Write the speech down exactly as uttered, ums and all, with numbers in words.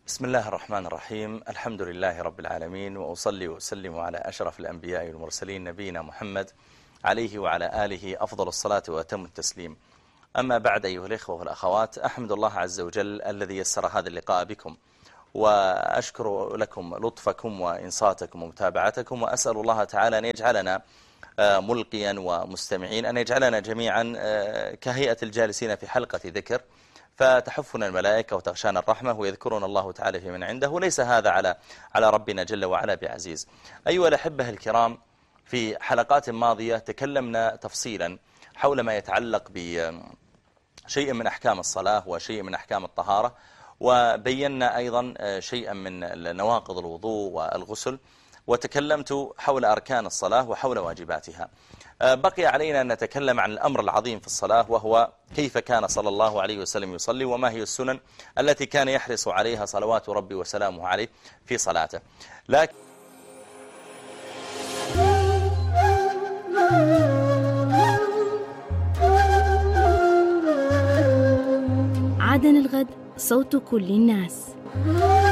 بسم الله الرحمن الرحيم. الحمد لله رب العالمين، وأصلي وأسلم على أشرف الأنبياء والمرسلين نبينا محمد عليه وعلى آله أفضل الصلاة وأتم التسليم. أما بعد، أيها الإخوة والأخوات، أحمد الله عز وجل الذي يسر هذا اللقاء بكم، وأشكر لكم لطفكم وإنصاتكم ومتابعتكم، وأسأل الله تعالى أن يجعلنا ملقيا ومستمعين، أن يجعلنا جميعا كهيئة الجالسين في حلقة ذكر، فتحفنا الملائكة وتغشانا الرحمة ويذكرون الله تعالى في من عنده، وليس هذا على على ربنا جل وعلا بعزيز. أيها الأحبة الكرام، في حلقات ماضية تكلمنا تفصيلا حول ما يتعلق بشيء من أحكام الصلاة وشيء من أحكام الطهارة، وبينا أيضا شيئا من نواقض الوضوء والغسل، وتكلمت حول أركان الصلاة وحول واجباتها. بقي علينا أن نتكلم عن الأمر العظيم في الصلاة، وهو كيف كان صلى الله عليه وسلم يصلي، وما هي السنن التي كان يحرص عليها صلوات ربي وسلامه عليه في صلاته. لكن عدن الغد، صوت كل الناس.